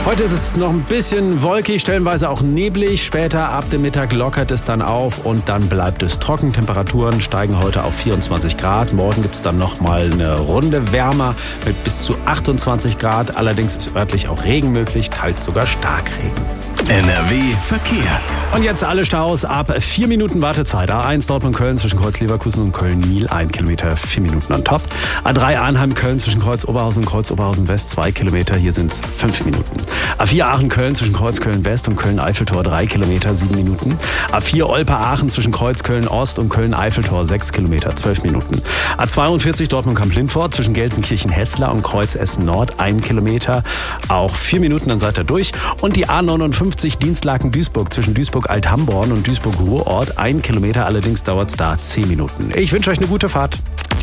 Heute ist es noch ein bisschen wolkig, stellenweise auch neblig. Später ab dem Mittag lockert es dann auf und dann bleibt es trocken. Temperaturen steigen heute auf 24 Grad. Morgen gibt es dann nochmal eine Runde wärmer mit bis zu 28 Grad. Allerdings ist örtlich auch Regen möglich, teils sogar Starkregen. NRW Verkehr. Und jetzt alle Staus ab 4 Minuten Wartezeit. A1 Dortmund-Köln zwischen Kreuz-Leverkusen und Köln-Niel, 1 Kilometer, 4 Minuten on top. A3 Arnheim-Köln zwischen Kreuz-Oberhausen und Kreuz-Oberhausen-West, 2 Kilometer, hier sind es 5 Minuten. A4 Aachen-Köln zwischen Kreuz-Köln-West und Köln-Eiffeltor, 3 Kilometer, 7 Minuten. A4 Olpe-Aachen zwischen Kreuz-Köln-Ost und Köln-Eiffeltor, 6 Kilometer, 12 Minuten. A42 Dortmund-Kamp-Lindfort zwischen Gelsenkirchen-Hessler und Kreuz-Essen-Nord, 1 Kilometer, auch 4 Minuten, dann seid ihr durch. Und die A59 Dienstlaken-Duisburg zwischen Duisburg-Althamborn und Duisburg-Ruhrort, 1 Kilometer, allerdings dauert es da 10 Minuten. Ich wünsche euch eine gute Fahrt.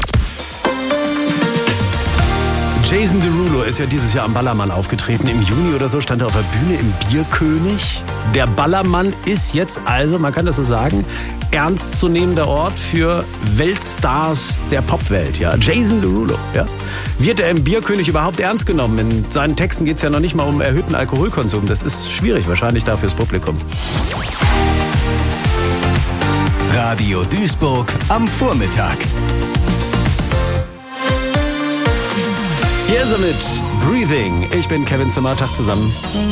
Jason Derulo ist ja dieses Jahr am Ballermann aufgetreten. Im Juni oder so stand er auf der Bühne im Bierkönig. Der Ballermann ist jetzt also, man kann das so sagen, ernstzunehmender Ort für Weltstars der Popwelt. Ja? Jason Derulo. Ja? Wird er im Bierkönig überhaupt ernst genommen? In seinen Texten geht es ja noch nicht mal um erhöhten Alkoholkonsum. Das ist schwierig wahrscheinlich da fürs Publikum. Radio Duisburg am Vormittag. Hier ist er mit Breathing. Ich bin Kevin Zimmer, Tag zusammen.